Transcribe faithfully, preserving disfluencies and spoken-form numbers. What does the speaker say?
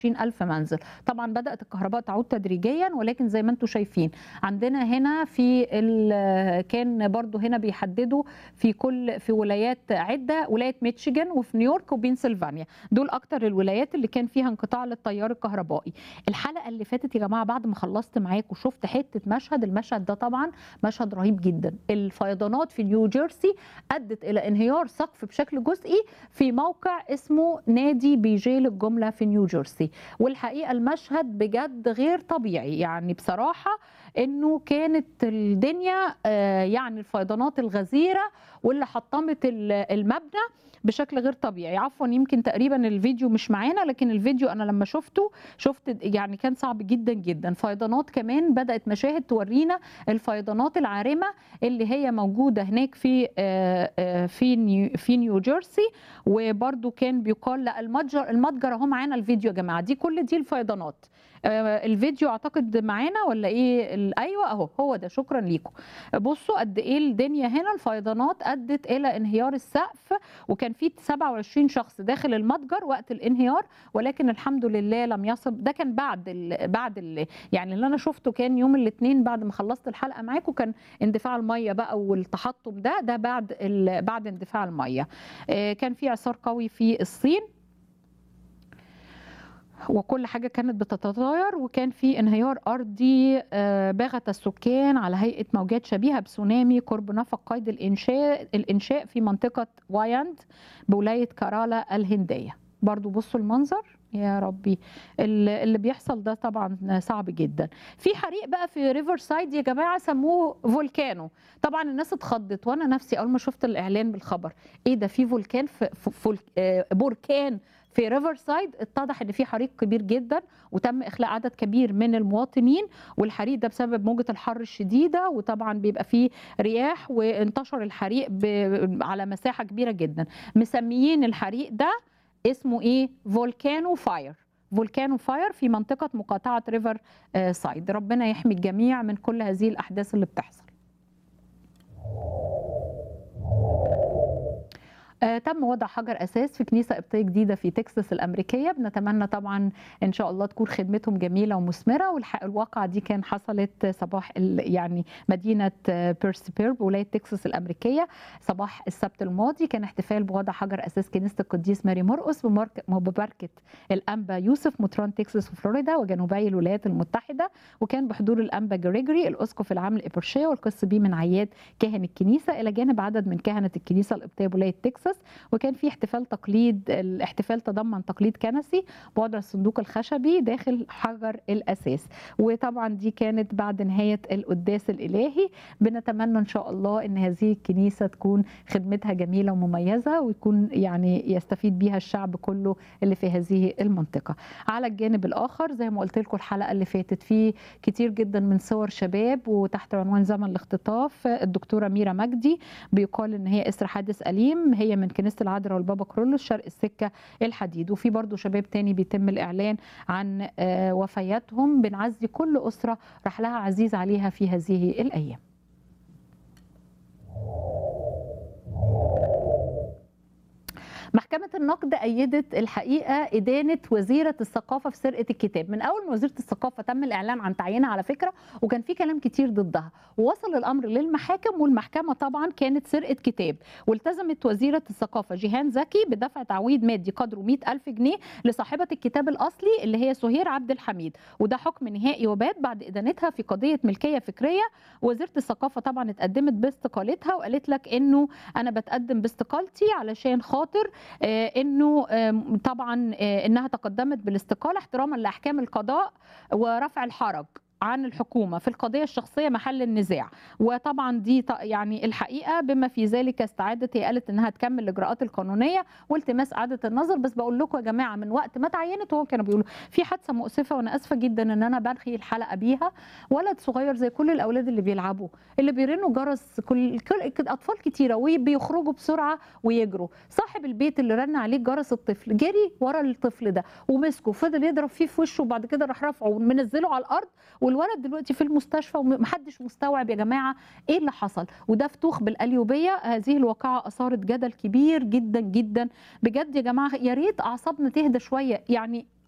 ألف منزل. طبعًا بدأت الكهرباء تعود تدريجيًا، ولكن زي ما أنتم شايفين عندنا هنا في ال كان برضه هنا بيحددوا في كل في ولايات عدة، ولاية ميشيغان وفي نيويورك وبنسلفانيا، دول أكتر الولايات اللي كان فيها انقطاع للتيار الكهربائي. الحلقة اللي فاتت يا جماعة بعد ما خلصت معاكم شُفت حتة مشهد، المشهد ده طبعًا مشهد رهيب جدًا. الفيضانات في نيو جيرسي أدت إلى انهيار سقف بشكل جزئي في موقع اسمه نادي بيجيه للجملة في نيو جيرسي. والحقيقة المشهد بجد غير طبيعي، يعني بصراحة إنه كانت الدنيا آآ يعني الفيضانات الغزيرة واللي حطّمت ال المبنى بشكل غير طبيعي. عفوًا يمكن تقريبًا الفيديو مش معانا، لكن الفيديو أنا لمّا شُفته، شُفت يعني كان صعب جدًا، جدًا. فيضانات كمان بدأت مشاهد تورّينا الفيضانات العارمة اللي هي موجودة هناك في آآ آآ في نيو في نيو جيرسي، وبرضه كان بيُقال لأ المتجر المتجر أهو معانا الفيديو يا جماعة، دي كل دي الفيضانات. آآ الفيديو أعتقد معانا والّا إيه ال أيوه أهو، هو ده، شكرًا ليكم. بُصّوا قد إيه الدنيا هنا الفيضانات أدت إلى انهيار السقف، وكان في سبعة وعشرين شخص داخل المتجر وقت الانهيار، ولكن الحمد لله لم يصب. ده كان بعد ال بعد ال يعني اللي أنا شُفته كان يوم الإتنين بعد ما خلّصت الحلقة معاكم، كان اندفاع المَيّة بقى والتحطُّم ده، ده بعد ال بعد اندفاع المَيّة. آآ كان في إعصار قوي في الصين وكل حاجة كانت بتتطاير، وكان في انهيار أرضي آآ باغت السكان على هيئة موجات شبيهة بتسونامي قرب نفق قيد الإنشاء الإنشاء في منطقة واياند بولاية كارالا الهندية. برضه بُصّوا المنظر، يا ربي! ال اللي بيحصل ده طبعًا صعب جدًا. في حريق بقى في riverside يا جماعة سموه فولكانو. طبعًا الناس اتخضت، وأنا نفسي أول ما شُفت الإعلان بالخبر، إيه ده في فولكان ف ف فول آآ بركان في riverside. اتضح إن في حريق كبير جدًا، وتم إخلاء عدد كبير من المواطنين، والحريق ده بسبب موجة الحر الشديدة، وطبعًا بيبقى في رياح، وانتشر الحريق ب على مساحة كبيرة جدًا. مسميين الحريق ده اسمه إيه؟ volcano fire. volcano fire في منطقة مقاطعة river آآ side. ربنا يحمي الجميع من كل هذه الأحداث اللي بتحصل. آآ تم وضع حجر أساس في كنيسة قبطية جديدة في تكساس الأمريكية، بنتمنى طبعًا إن شاء الله تكون خدمتهم جميلة ومثمرة. والح الواقعة دي كان حصلت صباح ال يعني مدينة بيرسبير بولاية تكساس الأمريكية صباح السبت الماضي. كان احتفال بوضع حجر أساس كنيسة القديس ماري مرقس بمرك ببركة الأنبا يوسف مطران تكساس وفلوريدا وجنوبي الولايات المتحدة، وكان بحضور الأنبا جريجوري الأسقف العام لإبرشيا والقس بيه من عياد كاهن الكنيسة، إلى جانب عدد من كهنة الكنيسة القبطية بولاية تكساس. وكان في احتفال تقليد الاحتفال تضمن تقليد كنسي بوضع الصندوق الخشبي داخل حجر الأساس. وطبعًا دي كانت بعد نهاية القداس الإلهي. بنتمنى إن شاء الله إن هذه الكنيسة تكون خدمتها جميلة ومميزة، ويكون يعني يستفيد بيها الشعب كله اللي في هذه المنطقة. على الجانب الآخر زي ما قُلت لكم الحلقة اللي فاتت، في كتير جدًا من صور شباب وتحت عنوان زمن الاختطاف. الدكتورة ميرا مجدي بيُقال إن هي إثر حادث أليم، هي من كنيسة العذراء والبابا كرولوس شرق السكة الحديد. وفي برضه شباب تاني بيتم الإعلان عن آآ وفياتهم. بنعزّي كل أسرة رحلها عزيز عليها في هذه الأيام. محكمة النقد أيدت الحقيقة إدانة وزيرة الثقافة في سرقة الكتاب. من أول ما وزيرة الثقافة تم الإعلان عن تعيينها على فكرة، وكان في كلام كتير ضدها، ووصل الأمر للمحاكم، والمحكمة طبعًا كانت سرقة كتاب. والتزمت وزيرة الثقافة جيهان زكي بدفع تعويض مادي قدره مئة ألف جنيه لصاحبة الكتاب الأصلي اللي هي سهير عبد الحميد، وده حكم نهائي وبات بعد إدانتها في قضية ملكية فكرية. وزيرة الثقافة طبعًا اتقدمت باستقالتها، وقالت لك إنه أنا باتقدم باستقالتي علشان خاطر آآ إنه آمم طبعًا آآ إنها تقدمت بالاستقالة احترامًا لأحكام القضاء ورفع الحرج عن الحكومة في القضية الشخصية محل النزاع. وطبعًا دي ط يعني الحقيقة بما في ذلك استعادت، هي قالت إنها تكمل الإجراءات القانونية والتماس إعادة النظر. بس باقول لكم يا جماعة من وقت ما اتعينت وهو كانوا بيقولوا في حادثة مؤسفة، وأنا آسفة جدًا إن أنا بانهي الحلقة بيها. ولد صغير زي كل الأولاد اللي بيلعبوا، اللي بيرنوا جرس كل كل أطفال كتيرة وبيخرجوا بسرعة ويجروا. صاحب البيت اللي رن عليه جرس الطفل جري ورا الطفل ده ومسكه، فضل يضرب فيه في وشه، وبعد كده راح رافعه ومنزله على الأرض، والولد دلوقتي في المستشفى ومحدش مستوعب يا جماعة إيه اللي حصل. وده فتوخ بالقليوبية. هذه الواقعة أثارت جدل كبير جدًا، جدًا. بجد يا جماعة يا ريت أعصابنا تهدى شوية. يعني